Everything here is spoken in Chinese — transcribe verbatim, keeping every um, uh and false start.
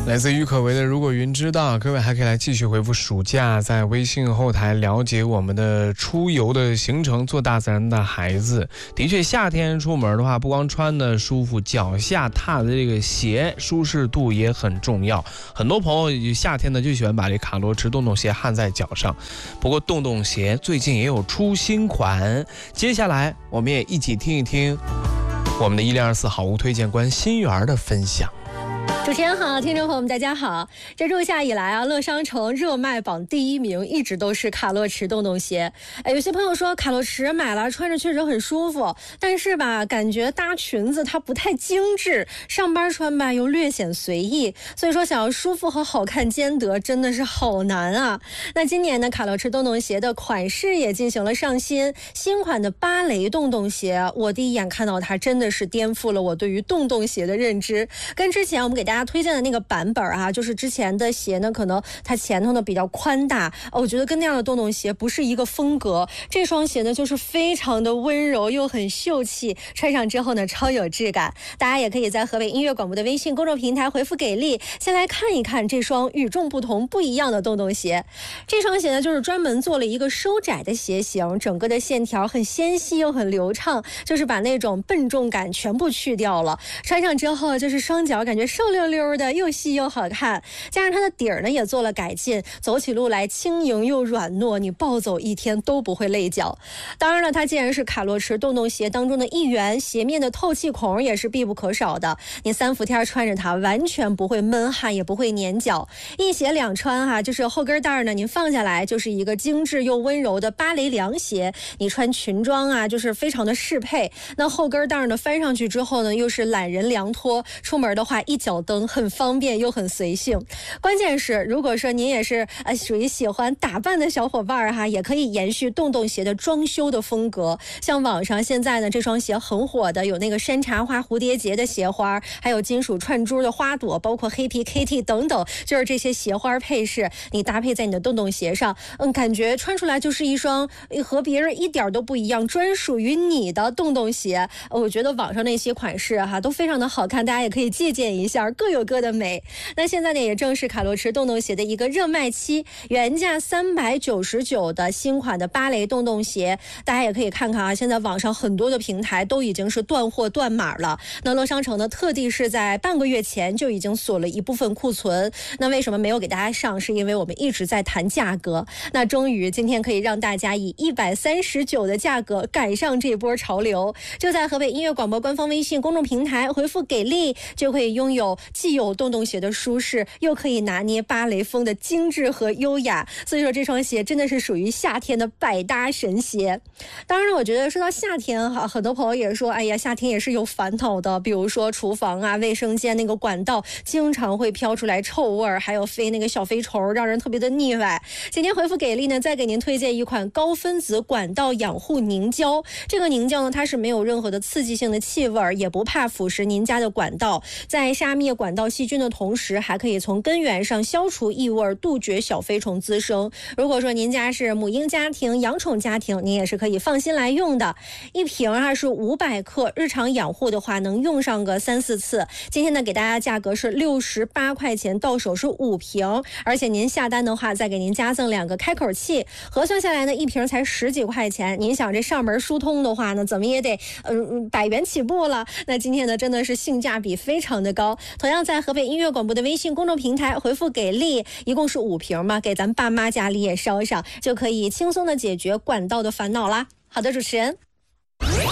来自郁可唯的如果云知道，各位还可以来继续回复暑假，在微信后台了解我们的出游的行程，做大自然的孩子。的确夏天出门的话，不光穿的舒服，脚下踏的这个鞋舒适度也很重要。很多朋友夏天呢就喜欢把这卡罗驰洞洞鞋焊在脚上，不过洞洞鞋最近也有出新款，接下来我们也一起听一听我们的一零二四好物推荐官心源的分享。 主持人好，听众朋友们大家好。这入夏以来啊，乐商城热卖榜第一名一直都是卡洛驰洞洞鞋。哎，有些朋友说卡洛驰买了穿着确实很舒服，但是吧，感觉搭裙子它不太精致，上班穿吧又略显随意，所以说想要舒服和好看兼得真的是好难啊。那今年呢，卡洛驰洞洞鞋的款式也进行了上新，新款的芭蕾洞洞鞋，我第一眼看到它真的是颠覆了我对于洞洞鞋的认知，跟之前我们给大家推荐的那个版本啊，就是之前的鞋呢，可能它前头呢比较宽大，我觉得跟那样的洞洞鞋不是一个风格。这双鞋呢就是非常的温柔又很秀气，穿上之后呢超有质感。大家也可以在河北音乐广播的微信公众平台回复给力，先来看一看这双与众不同不一样的洞洞鞋。这双鞋呢就是专门做了一个收窄的鞋型，整个的线条很纤细又很流畅，就是把那种笨重感全部去掉了。穿上之后就是双脚感觉瘦溜溜的，又细又好看，加上它的底儿呢也做了改进，走起路来轻盈又软糯，你暴走一天都不会累脚。当然了，它既然是卡洛驰洞洞鞋当中的一员，鞋面的透气孔也是必不可少的，你三伏天穿着它完全不会闷汗，也不会粘脚。一鞋两穿哈、啊，就是后跟带呢，您放下来就是一个精致又温柔的芭蕾凉鞋，你穿裙装啊就是非常的适配。那后跟带呢翻上去之后呢，又是懒人凉拖，出门的话一脚蹬，很方便又很随性。关键是如果说您也是呃属于喜欢打扮的小伙伴哈，也可以延续洞洞鞋的装修的风格。像网上现在呢这双鞋很火的有那个山茶花蝴蝶结的鞋花，还有金属串珠的花朵，包括黑皮 K T 等等，就是这些鞋花配饰你搭配在你的洞洞鞋上，嗯，感觉穿出来就是一双和别人一点都不一样，专属于你的洞洞鞋。我觉得网上那些款式哈都非常的好看，大家也可以借鉴一下，各有各的美。那现在呢也正是卡洛驰洞洞鞋的一个热卖期，原价三百九十九的新款的芭蕾洞洞鞋，大家也可以看看啊，现在网上很多的平台都已经是断货断码了。那乐商城呢特地是在半个月前就已经锁了一部分库存，那为什么没有给大家上，是因为我们一直在谈价格，那终于今天可以让大家以一百三十九的价格赶上这波潮流。就在河北音乐广播官方微信公众平台回复给力，就可以拥有既有洞洞鞋的舒适，又可以拿捏芭蕾风的精致和优雅，所以说这双鞋真的是属于夏天的百搭神鞋。当然我觉得说到夏天哈，很多朋友也说哎呀夏天也是有烦恼的，比如说厨房啊卫生间那个管道经常会飘出来臭味，还有飞那个小飞虫，让人特别的腻歪。今天回复给力呢再给您推荐一款高分子管道养护凝胶，这个凝胶呢它是没有任何的刺激性的气味，也不怕腐蚀您家的管道，在杀灭管道细菌的同时还可以从根源上消除异味，杜绝小飞虫滋生。如果说您家是母婴家庭养宠家庭，您也是可以放心来用的。一瓶还是五百克，日常养护的话能用上个三四次。今天呢给大家价格是六十八块钱，到手是五瓶，而且您下单的话再给您加赠两个开口器，核算下来呢一瓶才十几块钱。您想这上门疏通的话呢怎么也得嗯百元起步了，那今天呢真的是性价比非常的高。同样在河北音乐广播的微信公众平台回复给力，一共是五瓶嘛，给咱爸妈家里也烧上，就可以轻松的解决管道的烦恼啦。好的，主持人。